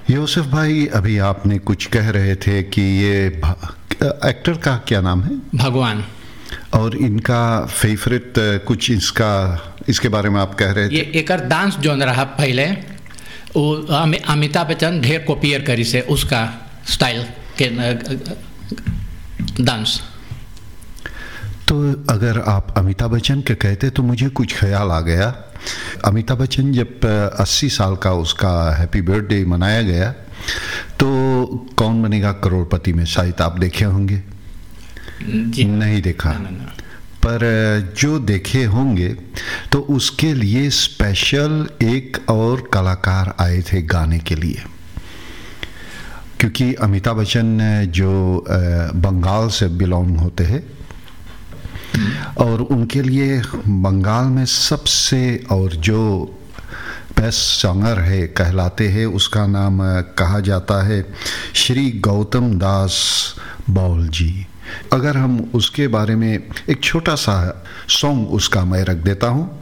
यूसुफ भाई, अभी आपने कुछ कह रहे थे कि ये एक्टर का क्या नाम है? भगवान। और इनका फेवरेट कुछ इसके बारे में आप कह रहे थे? ये एक डांस जोन रहा पहले, वो अमिताभ बच्चन ढेर कॉपियर करी से उसका स्टाइल के डांस। तो अगर आप अमिताभ बच्चन के कहते तो मुझे कुछ ख्याल आ गया। अमिताभ बच्चन जब 80 साल का उसका हैप्पी बर्थडे मनाया गया तो कौन बनेगा करोड़पति में शायद आप देखे होंगे। जी नहीं देखा? ना। पर जो देखे होंगे तो उसके लिए स्पेशल एक और कलाकार आए थे गाने के लिए, क्योंकि अमिताभ बच्चन जो बंगाल से बिलोंग होते हैं और उनके लिए बंगाल में सबसे और जो बेस्ट सॉन्गर है कहलाते हैं उसका नाम कहा जाता है श्री गौतम दास बाउल जी। अगर हम उसके बारे में एक छोटा सा सॉन्ग उसका मैं रख देता हूँ।